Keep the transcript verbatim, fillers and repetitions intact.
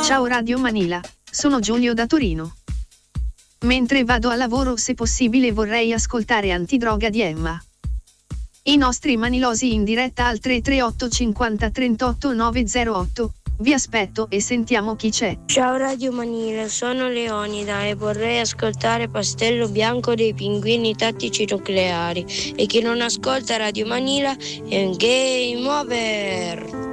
Ciao Radio Manila, sono Giulio da Torino. Mentre vado al lavoro, se possibile vorrei ascoltare Antidroga di Emma. I nostri manilosi in diretta al tre tre otto cinquanta trentotto novecentotto. Vi aspetto e sentiamo chi c'è. Ciao Radio Manila, sono Leonida e vorrei ascoltare Pastello Bianco dei Pinguini Tattici Nucleari. E chi non ascolta Radio Manila è un game over.